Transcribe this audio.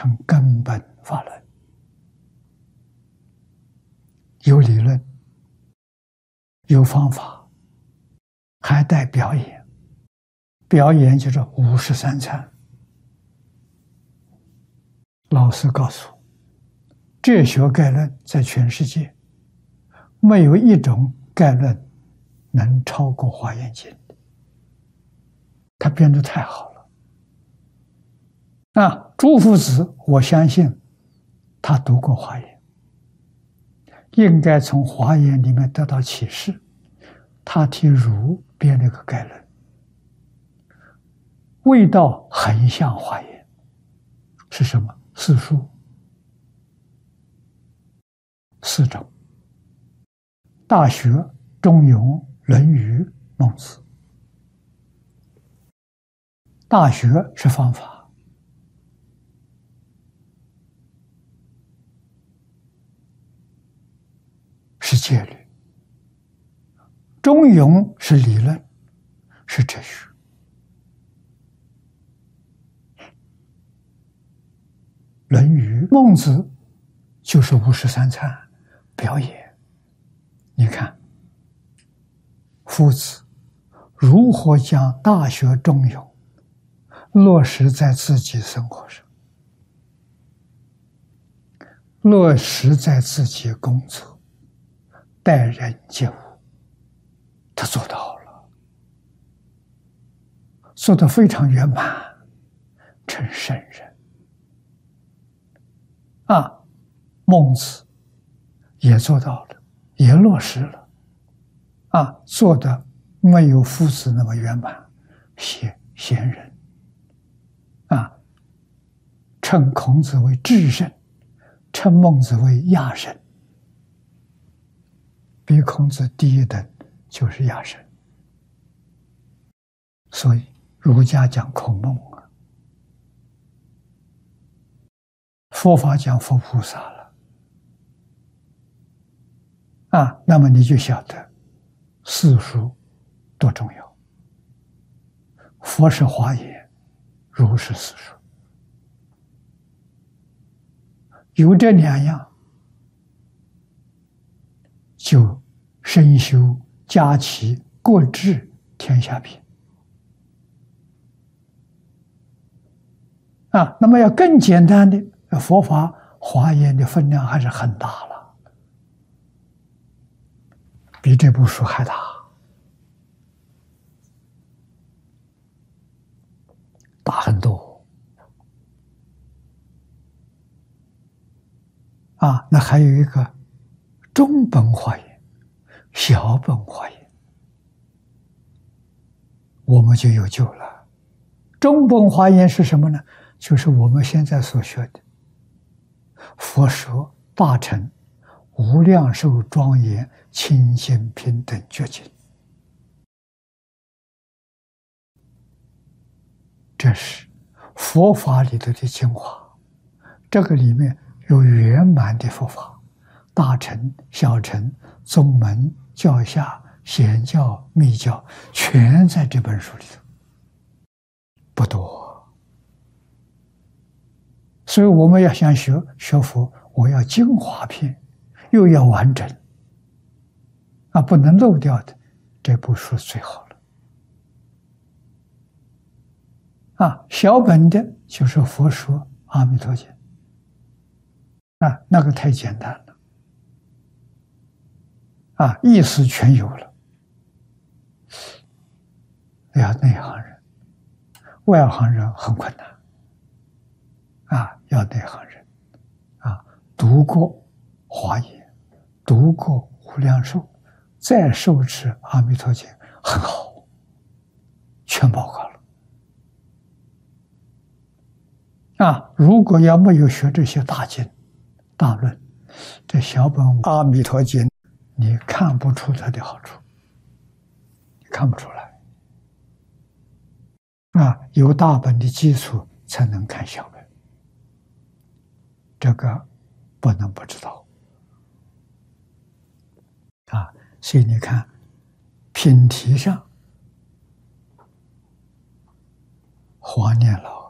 成根本法论，有理论，有方法，还带表演。表演就是53参。老师告诉我，哲学概论在全世界没有一种概论能超过《华严经》，他编得太好了。朱夫子，我相信他读过《华严》，应该从《华严》里面得到启示。他替儒编了个概论，味道很像《华严》，是什么？四书四种：大学、中庸、论语、孟子。大学是方法，是戒律；中庸是理论，是哲学；论语、孟子就是53参表演。你看，夫子如何将大学、中庸落实在自己生活上，落实在自己工作、待人接物，他做到了，做得非常圆满，成圣人。孟子也做到了，也落实了，做得没有夫子那么圆满，贤人。称孔子为至圣，称孟子为亚圣，比孔子低一等就是亚圣。所以儒家讲孔孟佛法讲佛菩萨了那么你就晓得四书多重要。佛是华严，儒是四书。有这两样，就身修家齐国治天下平那么要更简单的佛法，华严的分量还是很大了，比这部书还大，大很多那还有一个中本华严、小本华严，我们就有救了。中本华严是什么呢？就是我们现在所学的佛说大乘无量寿庄严清净平等觉经，这是佛法里头的精华。这个里面有圆满的佛法，大乘、小乘、宗门、教下、显教、密教，全在这本书里头，不多。所以我们要想学佛，我要精华片，又要完整不能漏掉的，这部书最好了小本的就是《佛说阿弥陀经》那个太简单了意思全有了。要内行人，外行人很困难要内行人读过华严，读过无量寿，再受持阿弥陀经，很好，全包括了如果要没有学这些大经大论，这小本阿弥陀经你看不出它的好处，你看不出来有大本的基础才能看小本，这个不能不知道所以你看品题上华念老